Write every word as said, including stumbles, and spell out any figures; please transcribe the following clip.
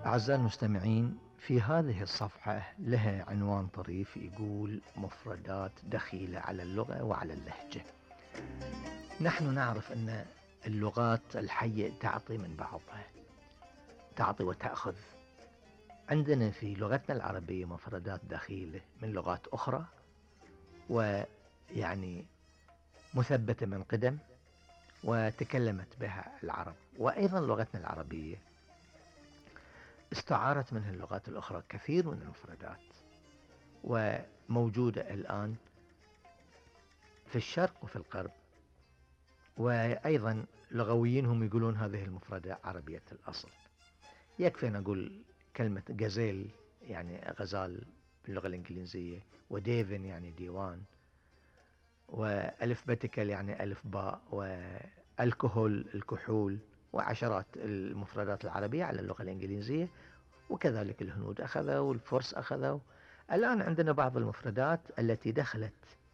أعزائي المستمعين، في هذه الصفحة لها عنوان طريف يقول مفردات دخيلة على اللغة وعلى اللهجة. نحن نعرف أن اللغات الحية تعطي من بعضها، تعطي وتأخذ. عندنا في لغتنا العربية مفردات دخيلة من لغات أخرى، ويعني مثبتة من قدم وتكلمت بها العرب. وأيضا لغتنا العربية استعارت منها اللغات الأخرى كثير من المفردات، وموجودة الآن في الشرق وفي الغرب. وأيضا لغويين هم يقولون هذه المفردة عربية الأصل. يكفي نقول كلمة غازيل يعني غزال باللغة الإنجليزية، وديفن يعني ديوان، وألفبتيكال يعني ألف باء، والكحول الكحول، وعشرات المفردات العربية على اللغة الإنجليزية. وكذلك الهنود أخذوا والفرس أخذوا. الآن عندنا بعض المفردات التي دخلت